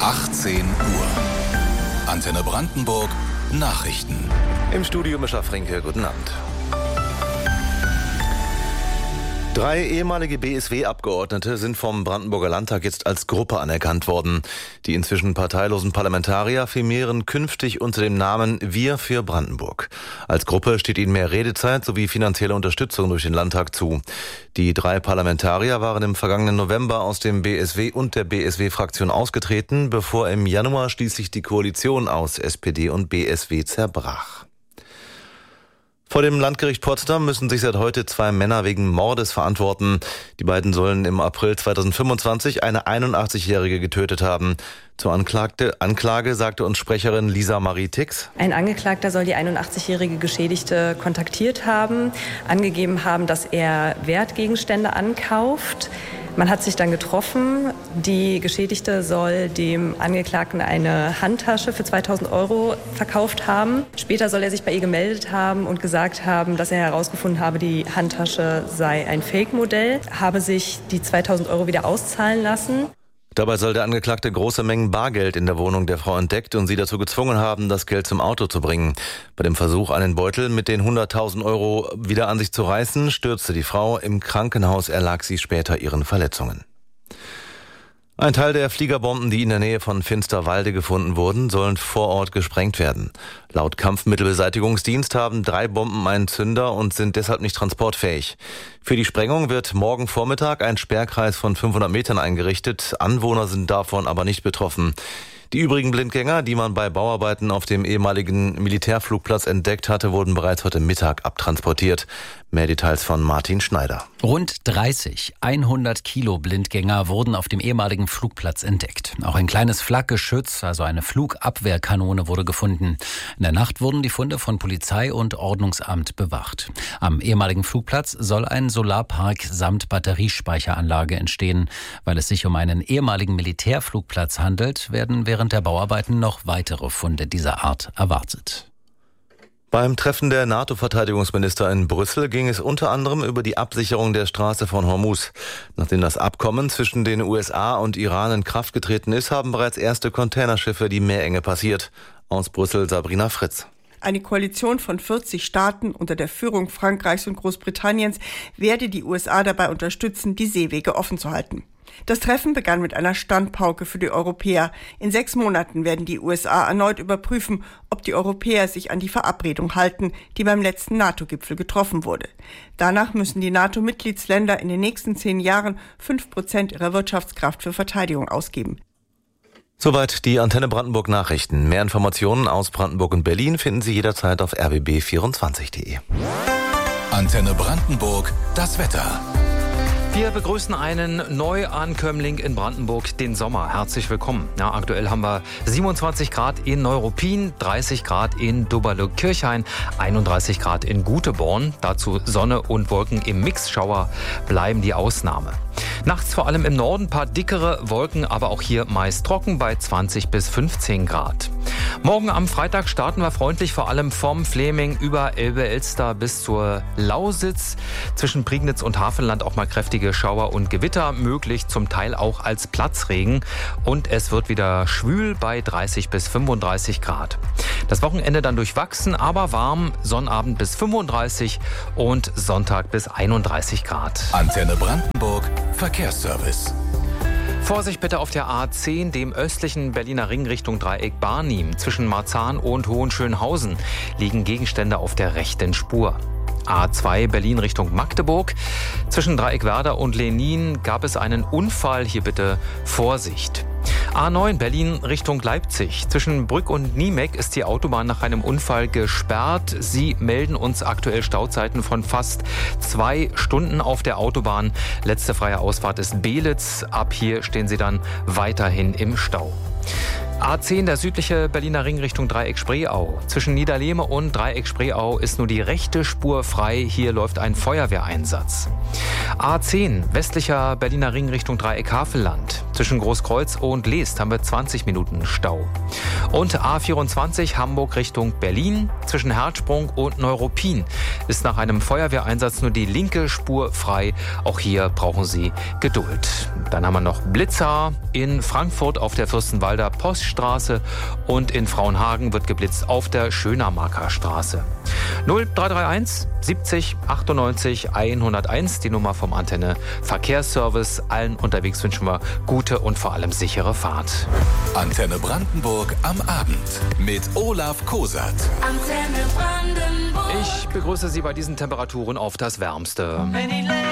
18 Uhr. Antenne Brandenburg Nachrichten. Im Studio Mischa Fränke, guten Abend. 3 ehemalige BSW-Abgeordnete sind vom Brandenburger Landtag jetzt als Gruppe anerkannt worden. Die inzwischen parteilosen Parlamentarier firmieren künftig unter dem Namen Wir für Brandenburg. Als Gruppe steht ihnen mehr Redezeit sowie finanzielle Unterstützung durch den Landtag zu. Die 3 Parlamentarier waren im vergangenen November aus dem BSW und der BSW-Fraktion ausgetreten, bevor im Januar schließlich die Koalition aus SPD und BSW zerbrach. Vor dem Landgericht Potsdam müssen sich seit heute 2 Männer wegen Mordes verantworten. Die beiden sollen im April 2025 eine 81-Jährige getötet haben. Zur Anklage sagte uns Sprecherin Lisa Marie Tix. Ein Angeklagter soll die 81-jährige Geschädigte kontaktiert haben, angegeben haben, dass er Wertgegenstände ankauft. Man hat sich dann getroffen. Die Geschädigte soll dem Angeklagten eine Handtasche für 2.000 € verkauft haben. Später soll er sich bei ihr gemeldet haben und gesagt haben, dass er herausgefunden habe, die Handtasche sei ein Fake-Modell, habe sich die 2.000 € wieder auszahlen lassen. Dabei soll der Angeklagte große Mengen Bargeld in der Wohnung der Frau entdeckt und sie dazu gezwungen haben, das Geld zum Auto zu bringen. Bei dem Versuch, einen Beutel mit den 100.000 € wieder an sich zu reißen, stürzte die Frau. Im Krankenhaus erlag sie später ihren Verletzungen. Ein Teil der Fliegerbomben, die in der Nähe von Finsterwalde gefunden wurden, sollen vor Ort gesprengt werden. Laut Kampfmittelbeseitigungsdienst haben 3 Bomben einen Zünder und sind deshalb nicht transportfähig. Für die Sprengung wird morgen Vormittag ein Sperrkreis von 500 Metern eingerichtet. Anwohner sind davon aber nicht betroffen. Die übrigen Blindgänger, die man bei Bauarbeiten auf dem ehemaligen Militärflugplatz entdeckt hatte, wurden bereits heute Mittag abtransportiert. Mehr Details von Martin Schneider. Rund 100 Kilo Blindgänger wurden auf dem ehemaligen Flugplatz entdeckt. Auch ein kleines Flakgeschütz, also eine Flugabwehrkanone, wurde gefunden. In der Nacht wurden die Funde von Polizei und Ordnungsamt bewacht. Am ehemaligen Flugplatz soll ein Solarpark samt Batteriespeicheranlage entstehen. Weil es sich um einen ehemaligen Militärflugplatz handelt, werden während der Bauarbeiten noch weitere Funde dieser Art erwartet. Beim Treffen der NATO-Verteidigungsminister in Brüssel ging es unter anderem über die Absicherung der Straße von Hormuz. Nachdem das Abkommen zwischen den USA und Iran in Kraft getreten ist, haben bereits erste Containerschiffe die Meerenge passiert. Aus Brüssel Sabrina Fritz. Eine Koalition von 40 Staaten unter der Führung Frankreichs und Großbritanniens werde die USA dabei unterstützen, die Seewege offen zu halten. Das Treffen begann mit einer Standpauke für die Europäer. In 6 Monaten werden die USA erneut überprüfen, ob die Europäer sich an die Verabredung halten, die beim letzten NATO-Gipfel getroffen wurde. Danach müssen die NATO-Mitgliedsländer in den nächsten 10 Jahren 5% ihrer Wirtschaftskraft für Verteidigung ausgeben. Soweit die Antenne Brandenburg Nachrichten. Mehr Informationen aus Brandenburg und Berlin finden Sie jederzeit auf rbb24.de. Antenne Brandenburg, das Wetter. Wir begrüßen einen Neuankömmling in Brandenburg, den Sommer. Herzlich willkommen. Ja, aktuell haben wir 27 Grad in Neuruppin, 30 Grad in Doberle-Kirchhain, 31 Grad in Guteborn. Dazu Sonne und Wolken im Mixschauer bleiben die Ausnahme. Nachts vor allem im Norden paar dickere Wolken, aber auch hier meist trocken bei 20 bis 15 Grad. Morgen am Freitag starten wir freundlich, vor allem vom Fläming über Elbe-Elster bis zur Lausitz. Zwischen Prignitz und Havelland auch mal kräftige Schauer und Gewitter möglich, zum Teil auch als Platzregen. Und es wird wieder schwül bei 30 bis 35 Grad. Das Wochenende dann durchwachsen, aber warm. Sonnabend bis 35 und Sonntag bis 31 Grad. Antenne Brandenburg, Verkehrsservice. Vorsicht bitte auf der A10, dem östlichen Berliner Ring Richtung Dreieck Barnim. Zwischen Marzahn und Hohenschönhausen liegen Gegenstände auf der rechten Spur. A2 Berlin Richtung Magdeburg. Zwischen Dreieckwerder und Lenin gab es einen Unfall. Hier bitte Vorsicht. A9 Berlin Richtung Leipzig. Zwischen Brück und Niemek ist die Autobahn nach einem Unfall gesperrt. Sie melden uns aktuell Stauzeiten von fast 2 Stunden auf der Autobahn. Letzte freie Ausfahrt ist Belitz. Ab hier stehen Sie dann weiterhin im Stau. A10, der südliche Berliner Ring Richtung Dreieck-Spreeau. Zwischen Niederlehme und Dreieck-Spreeau ist nur die rechte Spur frei. Hier läuft ein Feuerwehreinsatz. A10, westlicher Berliner Ring Richtung Dreieck-Havelland. Zwischen Großkreuz und Leest haben wir 20 Minuten Stau. Und A24, Hamburg Richtung Berlin. Zwischen Herzsprung und Neuruppin ist nach einem Feuerwehreinsatz nur die linke Spur frei. Auch hier brauchen Sie Geduld. Dann haben wir noch Blitzer in Frankfurt auf der Fürstenwalder Poststraße und in Frauenhagen wird geblitzt auf der Schönermarker Straße. 0331 70 98 101, die Nummer vom Antenne Verkehrsservice. Allen unterwegs wünschen wir gute und vor allem sichere Fahrt. Antenne Brandenburg am Abend mit Olaf Kosat. Antenne Brandenburg. Ich begrüße Sie bei diesen Temperaturen auf das Wärmste.